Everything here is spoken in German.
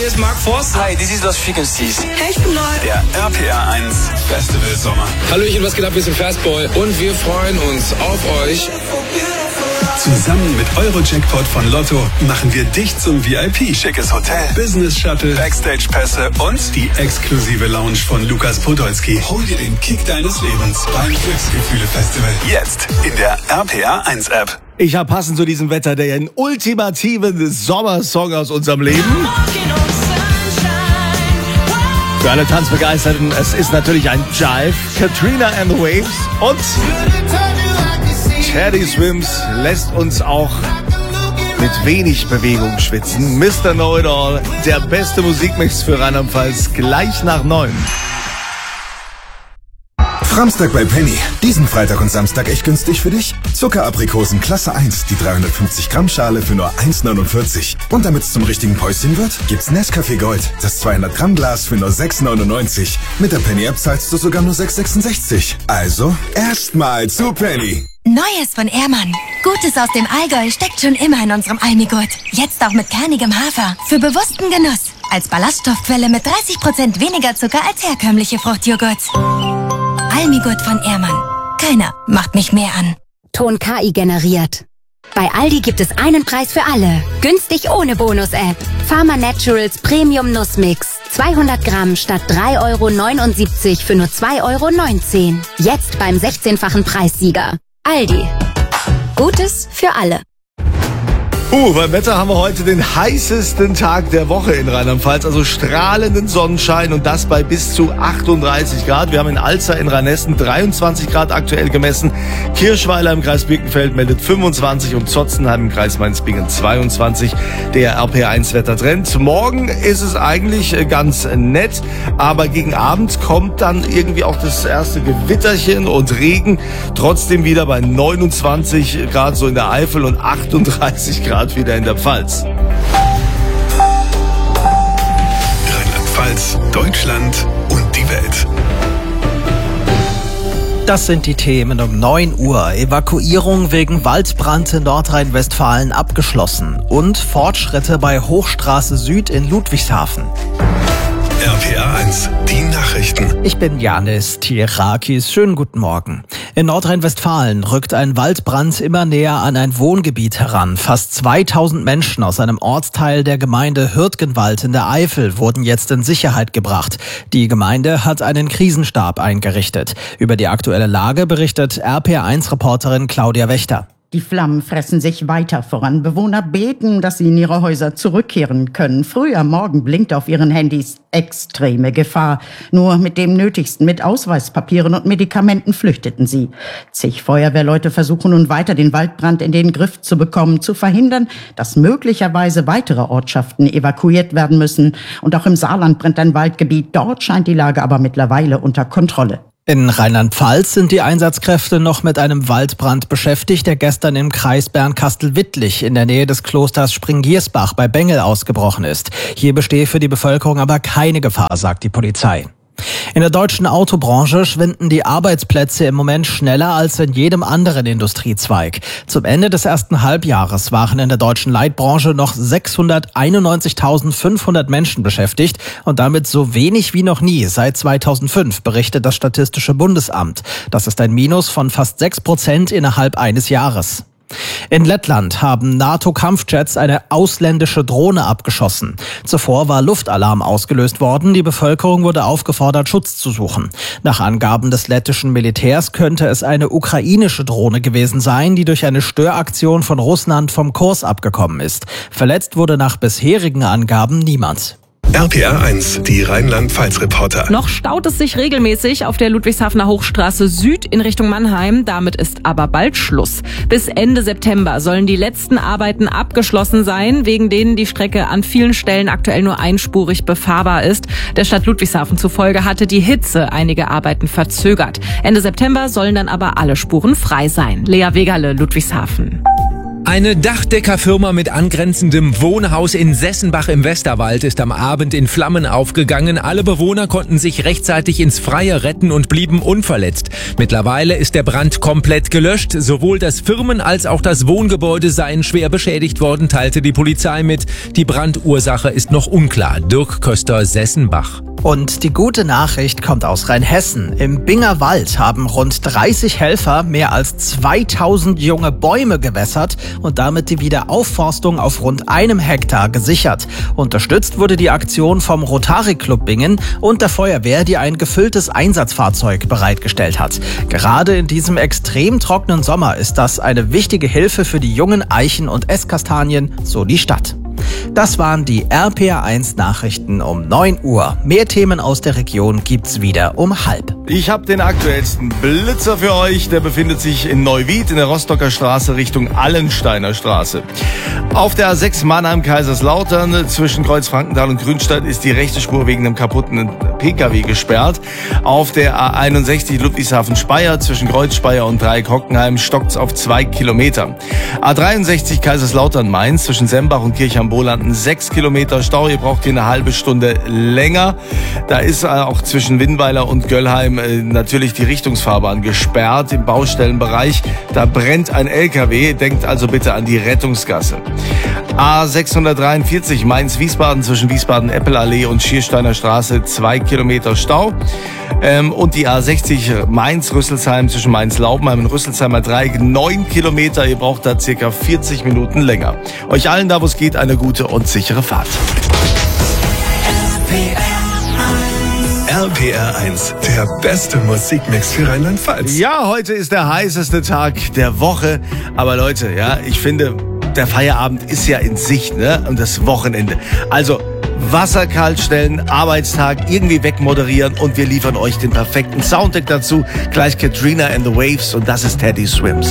hier ist Mark Forster. Hi, this is Lost Frequencies. Hey, ich bin neu. Der RPR 1 Festival Sommer. Hallöchen, was geht ab? Wir sind Fastboy und wir freuen uns auf euch. Zusammen mit Eurojackpot von Lotto machen wir dich zum VIP. Schickes Hotel, Business Shuttle, Backstage-Pässe und die exklusive Lounge von Lukas Podolski. Hol dir den Kick deines Lebens beim Glücksgefühle-Festival. Jetzt in der RPR 1 App. Ich habe passend zu diesem Wetter den ultimativen Sommersong aus unserem Leben. Für alle Tanzbegeisterten, es ist natürlich ein Jive. Katrina and the Waves und Teddy Swims lässt uns auch mit wenig Bewegung schwitzen. Mr. Know-It-All, der beste Musikmix für Rheinland-Pfalz, gleich nach 9. Framstag bei Penny. Diesen Freitag und Samstag echt günstig für dich. Zuckeraprikosen Klasse 1, die 350 Gramm Schale für nur 1,49. Und damit es zum richtigen Päuschen wird, gibt's Nescafé Gold, das 200 Gramm Glas für nur 6,99. Mit der Penny App zahlst du sogar nur 6,66. Also erstmal zu Penny. Neues von Ehrmann. Gutes aus dem Allgäu steckt schon immer in unserem Almigurt. Jetzt auch mit kernigem Hafer. Für bewussten Genuss. Als Ballaststoffquelle mit 30% weniger Zucker als herkömmliche Fruchtjoghurts. Almigurt von Ehrmann. Keiner macht mich mehr an. Ton KI generiert. Bei Aldi gibt es einen Preis für alle. Günstig ohne Bonus-App. Pharma Naturals Premium Nussmix. 200 Gramm statt 3,79 € für nur 2,19 €. Jetzt beim 16-fachen Preissieger. Aldi. Gutes für alle. Beim Wetter haben wir heute den heißesten Tag der Woche in Rheinland-Pfalz, also strahlenden Sonnenschein und das bei bis zu 38 Grad. Wir haben in Alzer in Rheinessen 23 Grad aktuell gemessen. Kirschweiler im Kreis Birkenfeld meldet 25 und Zotzenheim im Kreis Mainz-Bingen 22. Der RPR1 Wettertrend. Morgen ist es eigentlich ganz nett, aber gegen Abend kommt dann irgendwie auch das erste Gewitterchen und Regen. Trotzdem wieder bei 29 Grad so in der Eifel und 38 Grad wieder in der Pfalz. Rheinland-Pfalz, Deutschland und die Welt. Das sind die Themen um 9 Uhr. Evakuierung wegen Waldbrand in Nordrhein-Westfalen abgeschlossen. Und Fortschritte bei Hochstraße Süd in Ludwigshafen. RPR 1, die Nachrichten. Ich bin Janis Tierakis. Schönen guten Morgen. In Nordrhein-Westfalen rückt ein Waldbrand immer näher an ein Wohngebiet heran. Fast 2000 Menschen aus einem Ortsteil der Gemeinde Hürtgenwald in der Eifel wurden jetzt in Sicherheit gebracht. Die Gemeinde hat einen Krisenstab eingerichtet. Über die aktuelle Lage berichtet RPR1-Reporterin Claudia Wächter. Die Flammen fressen sich weiter voran. Bewohner beten, dass sie in ihre Häuser zurückkehren können. Früh am Morgen blinkt auf ihren Handys extreme Gefahr. Nur mit dem Nötigsten, mit Ausweispapieren und Medikamenten flüchteten sie. Zig Feuerwehrleute versuchen nun weiter, den Waldbrand in den Griff zu bekommen, zu verhindern, dass möglicherweise weitere Ortschaften evakuiert werden müssen. Und auch im Saarland brennt ein Waldgebiet. Dort scheint die Lage aber mittlerweile unter Kontrolle. In Rheinland-Pfalz sind die Einsatzkräfte noch mit einem Waldbrand beschäftigt, der gestern im Kreis Bernkastel-Wittlich in der Nähe des Klosters Springgiersbach bei Bengel ausgebrochen ist. Hier bestehe für die Bevölkerung aber keine Gefahr, sagt die Polizei. In der deutschen Autobranche schwinden die Arbeitsplätze im Moment schneller als in jedem anderen Industriezweig. Zum Ende des ersten Halbjahres waren in der deutschen Leitbranche noch 691.500 Menschen beschäftigt und damit so wenig wie noch nie seit 2005, berichtet das Statistische Bundesamt. Das ist ein Minus von fast 6% innerhalb eines Jahres. In Lettland haben NATO-Kampfjets eine ausländische Drohne abgeschossen. Zuvor war Luftalarm ausgelöst worden. Die Bevölkerung wurde aufgefordert, Schutz zu suchen. Nach Angaben des lettischen Militärs könnte es eine ukrainische Drohne gewesen sein, die durch eine Störaktion von Russland vom Kurs abgekommen ist. Verletzt wurde nach bisherigen Angaben niemand. RPR 1, die Rheinland-Pfalz-Reporter. Noch staut es sich regelmäßig auf der Ludwigshafener Hochstraße Süd in Richtung Mannheim. Damit ist aber bald Schluss. Bis Ende September sollen die letzten Arbeiten abgeschlossen sein, wegen denen die Strecke an vielen Stellen aktuell nur einspurig befahrbar ist. Der Stadt Ludwigshafen zufolge hatte die Hitze einige Arbeiten verzögert. Ende September sollen dann aber alle Spuren frei sein. Lea Wegerle, Ludwigshafen. Eine Dachdeckerfirma mit angrenzendem Wohnhaus in Sessenbach im Westerwald ist am Abend in Flammen aufgegangen. Alle Bewohner konnten sich rechtzeitig ins Freie retten und blieben unverletzt. Mittlerweile ist der Brand komplett gelöscht. Sowohl das Firmen- als auch das Wohngebäude seien schwer beschädigt worden, teilte die Polizei mit. Die Brandursache ist noch unklar. Dirk Köster, Sessenbach. Und die gute Nachricht kommt aus Rheinhessen. Im Binger Wald haben rund 30 Helfer mehr als 2000 junge Bäume gewässert und damit die Wiederaufforstung auf rund 1 Hektar gesichert. Unterstützt wurde die Aktion vom Rotary Club Bingen und der Feuerwehr, die ein gefülltes Einsatzfahrzeug bereitgestellt hat. Gerade in diesem extrem trockenen Sommer ist das eine wichtige Hilfe für die jungen Eichen und Esskastanien, so die Stadt. Das waren die RPR1 Nachrichten um 9 Uhr. Mehr Themen aus der Region gibt's wieder um 12:30. Ich habe den aktuellsten Blitzer für euch. Der befindet sich in Neuwied in der Rostocker Straße Richtung Allensteiner Straße. Auf der A6 Mannheim-Kaiserslautern zwischen Kreuz-Frankenthal und Grünstadt ist die rechte Spur wegen einem kaputten PKW gesperrt. Auf der A61 Ludwigshafen-Speyer zwischen Kreuz-Speyer und Dreieck-Hockenheim stockt's auf 2 Kilometer. A63 Kaiserslautern-Mainz zwischen Sembach und Kirchheim-Bolanden 6 Kilometer Stau. Ihr braucht hier eine halbe Stunde länger. Da ist auch zwischen Winnweiler und Göllheim natürlich die Richtungsfahrbahn gesperrt im Baustellenbereich. Da brennt ein LKW. Denkt also bitte an die Rettungsgasse. A643 Mainz-Wiesbaden zwischen Wiesbaden-Eppelallee und Schiersteiner Straße 2 Kilometer Stau. Und die A60 Mainz-Rüsselsheim zwischen Mainz-Laubenheim und Rüsselsheimer Dreieck 9 Kilometer. Ihr braucht da circa 40 Minuten länger. Euch allen da, wo es geht, eine gute und sichere Fahrt. RPR1, der beste Musikmix für Rheinland-Pfalz. Ja, heute ist der heißeste Tag der Woche. Aber Leute, ja, ich finde, der Feierabend ist ja in Sicht, ne? Und das Wochenende. Also Wasser kalt stellen, Arbeitstag irgendwie wegmoderieren und wir liefern euch den perfekten Soundtrack dazu. Gleich Katrina and the Waves und das ist Teddy Swims.